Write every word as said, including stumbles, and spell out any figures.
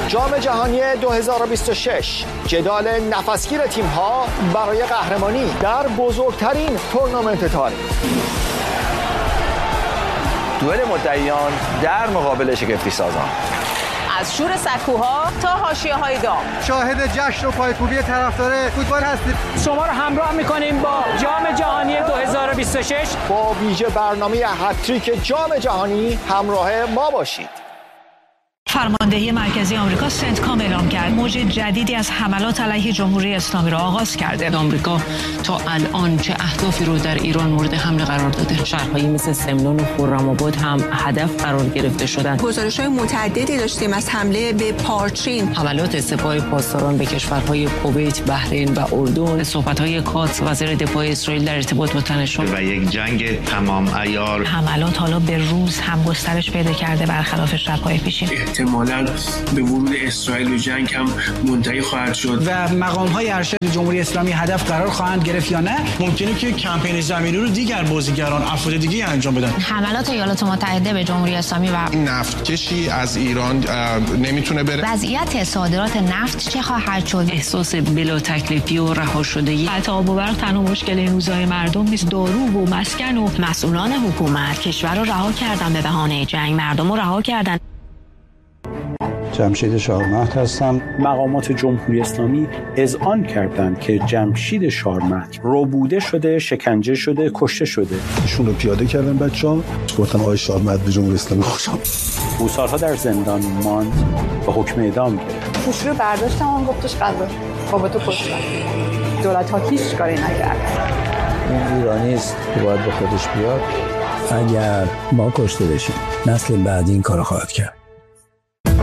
جام جهانی دو هزار و بیست و شش، جدال نفسگیر تیم‌ها برای قهرمانی در بزرگترین تورنمنت تاریخ. دوئل مدعیان در مقابل شگفتی سازان. از شور سکوها تا حاشیه‌های دام، شاهد جشن و پایکوبی طرفدار فوتبال هستید. شما رو همراه می‌کنیم با جام جهانی دو هزار و بیست و شش. با ویژه برنامه هتریک جام جهانی همراه ما باشید. فرماندهی مرکزی آمریکا سنتکام اعلام کرد موج جدیدی از حملات علیه جمهوری اسلامی را آغاز کرده. آمریکا تا الان چه اهدافی رو در ایران مورد حمله قرار داده؟ شهرهایی مثل سمنان و خرم‌آباد هم هدف قرار گرفته شدند. گزارش‌های متعددی داشتیم از حمله به پارچین. حملات سپاه پاسداران به کشورهای کویت، بحرین و اردن. صحبت‌های کاتس وزیر دفاع اسرائیل در ارتباط با تنش‌ها و یک جنگ تمام عیار. حملات حالا به روز هم گسترش پیدا کرده برخلاف شب‌های پیشین. احتمالاً به ورود اسرائیل به جنگ هم منتهی خواهد شد و مقام‌های ارشد جمهوری اسلامی هدف قرار خواهند گرفت یا نه. ممکنه که کمپین زمینی رو دیگر بازیگران افراد دیگه انجام بدن. حملات ایالات متحده به جمهوری اسلامی و نفتکشی از ایران نمیتونه بره. وضعیت صادرات نفت چه خواهد شد؟ احساس بلا تکلیفی و رها شدگی. قطع آب و برق تنها مشکل این روزهای مردم نیست. دارو و مسکن و مسئولان حکومت کشور رو رها کردن به بهانه جنگ، مردم رو رها کردن. جمشید شارمهد هستم. مقامات جمهوری اسلامی اذعان کردند که جمشید شارمهد ربوده شده، شکنجه شده، کشته شده. ایشون رو پیاده کردن بچه‌ها، گفتن آقای شارمهد به جمهوری اسلامی خوشام. او سالها در زندان ماند و حکم اعدام گرفت. پوش رو برداشتم و گفتش قضا بابا تو کشتن. دولت ها هیچ کاری نکرد. این ایرانی است که باید به خودش بیاد. اگر ما کشته بشیم نسل بعدی این کارو خواهد کرد.